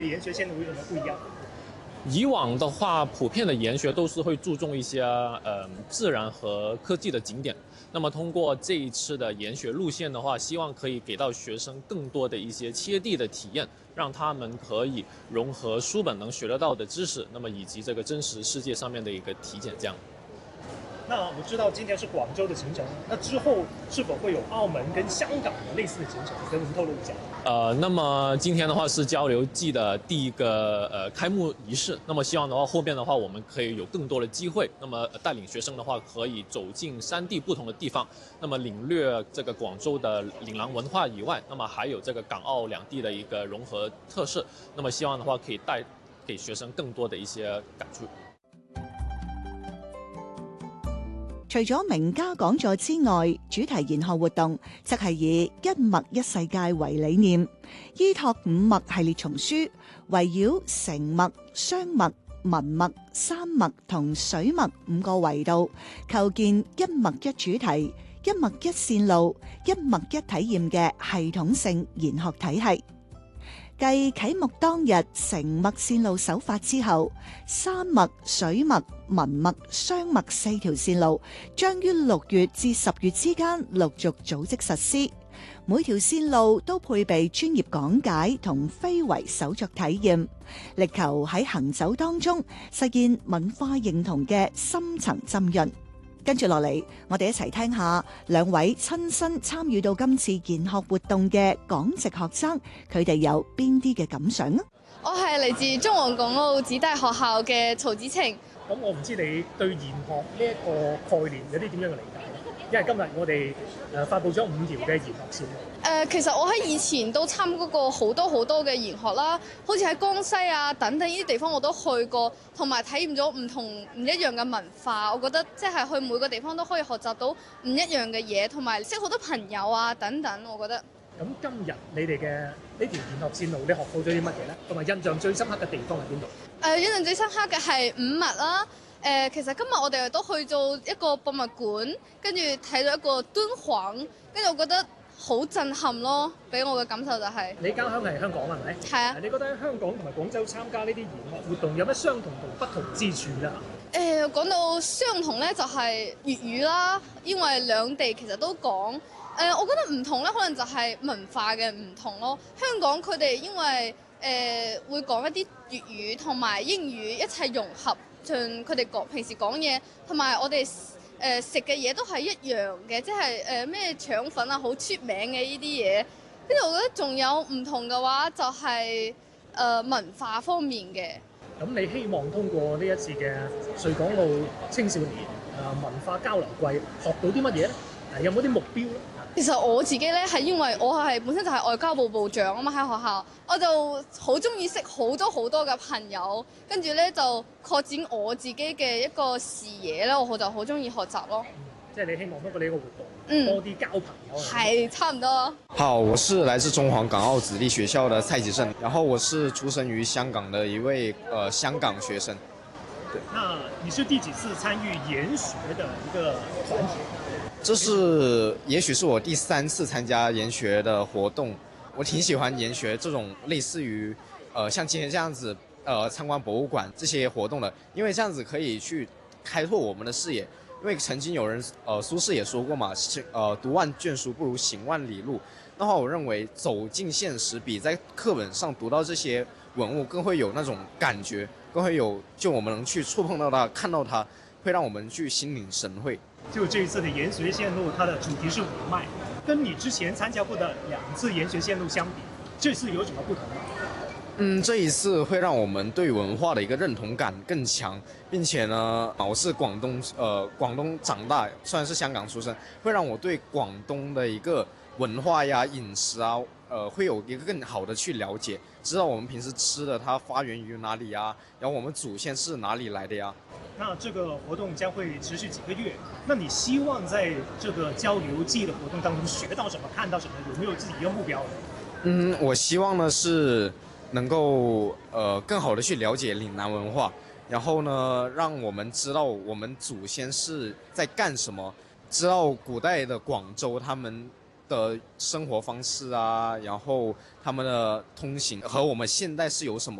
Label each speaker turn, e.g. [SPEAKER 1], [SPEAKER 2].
[SPEAKER 1] 研学线路有什么不一样？
[SPEAKER 2] 以往的话，普遍的研学都是会注重一些自然和科技的景点。那么通过这一次的研学路线的话，希望可以给到学生更多的一些切地的体验，让他们可以融合书本能学得到的知识，那么以及这个真实世界上面的一个体检，这样。
[SPEAKER 1] 那我知道今天是广州的行程，那之后是否会有澳门跟香港的类似的行程？给我们透露一下。
[SPEAKER 2] 那么今天的话是交流季的第一个开幕仪式，那么希望的话后面的话我们可以有更多的机会，那么带领学生的话可以走进三地不同的地方，那么领略这个广州的岭南文化以外，那么还有这个港澳两地的一个融合特色，那么希望的话可以带给學生更多的一些感觸。
[SPEAKER 3] 除咗名家講座之外，主題研學活動則係以一脈一世界為理念，依託五脈系列叢書，圍繞成脈、雙脈、文脈、三脈同水脈五個維度，構建一脈一主題、一脈一線路、一脈一體驗嘅系統性研學體系。繼啟幕當日成脈線路首發之後，三脈、水脈、文脈、雙脈四條線路將於6月至10月之間陸續組織實施。每條線路都配備專業講解同非遺手作體驗，力求喺行走當中實現文化認同嘅深層浸潤。跟住落嚟，我哋一齊聽下兩位親身參與到今次研學活動嘅港籍學生，佢哋有邊啲嘅感想啊？
[SPEAKER 4] 我係嚟自中皇港澳子弟學校嘅曹子晴。
[SPEAKER 1] 咁我唔知你對研學呢一個概念有啲點樣嘅理解？因為今日我哋發布咗5條嘅研學線路。
[SPEAKER 4] 其實我喺以前都參加過好多嘅研學啦，好似喺江西啊等等呢啲地方我都去過，同埋體驗咗唔一樣嘅文化。我覺得即係去每個地方都可以學習到唔一樣嘅嘢，同埋識好多朋友啊等等。我覺得。
[SPEAKER 1] 咁今日你哋嘅呢條研學線路，你學到咗啲乜嘢咧？同埋印象最深刻嘅地方係邊度？
[SPEAKER 4] 印象最深刻嘅係五脈啦。其實今日我哋都去做一個博物館，跟住睇到一個敦煌，跟住我覺得好震撼咯，俾我嘅感受就係。
[SPEAKER 1] 你家鄉係香港係咪？
[SPEAKER 4] 係啊。
[SPEAKER 1] 你覺得喺香港同埋廣州參加呢啲研學活動有咩相同同不同之處咧？
[SPEAKER 4] 講到相同咧，就係粵語啦，因為兩地其實都講。我覺得唔同咧，可能就係文化嘅唔同咯。香港佢哋因為會講一啲粵語同埋英語一齊融合，像佢哋平時講嘢，同埋我哋食嘅嘢都係一樣嘅，即係咩腸粉啊，好出名嘅呢啲嘢。跟住我覺得仲有唔同嘅話，就係文化方面嘅。
[SPEAKER 1] 咁你希望通過呢一次嘅穗港澳青少年文化交流季學到啲乜嘢咧？有冇啲目標咧？
[SPEAKER 4] 其實我自己咧係因為我係本身就係外交部部長啊嘛，喺學校我就好中意識好多嘅朋友，跟住咧就擴展我自己嘅一個視野咧，我就好中意學習咯。
[SPEAKER 1] 即係你希望通過呢個活動，多啲交朋友。
[SPEAKER 4] 係差唔多。
[SPEAKER 5] 好，我是來自中皇港澳子弟學校的蔡吉勝，然後我是出生於香港的一位香港學生。對。
[SPEAKER 1] 那你是第幾次參與研學的一個團體？
[SPEAKER 5] 這是也許是我第3次參加研學的活動，我挺喜歡研學這種類似於像今天這樣子參觀博物館這些活動的，因為這樣子可以去開拓我們的視野。因為曾經有人蘇軾也說過嘛，讀萬卷書不如行萬里路。那話我認為走進現實比在課本上讀到這些文物更會有那種感覺，更會有就我們能去觸碰到它，看到它，會讓我們去心領神會。
[SPEAKER 1] 就這一次的研學線路，它的主題是五脈，跟你之前參加過的2次研學線路相比，這次有什麼不同嗎？
[SPEAKER 5] 這一次會讓我們對文化的一個認同感更強，並且呢，我是廣東長大，雖然是香港出生，會讓我對廣東的一個文化呀、飲食啊，會有一個更好的去了解，知道我們平時吃的它發源於哪裡呀，然後我們祖先是哪裡來的呀。
[SPEAKER 1] 那這個活動將會持續幾個月，那你希望在這個交流季的活動當中學到什麼、看到什麼？有沒有自己一個目標？
[SPEAKER 5] 我希望呢是能夠更好的去了解嶺南文化，然後呢讓我們知道我們祖先是在幹什麼，知道古代的廣州他們的生活方式啊，然后他们的通行和我们现代是有什么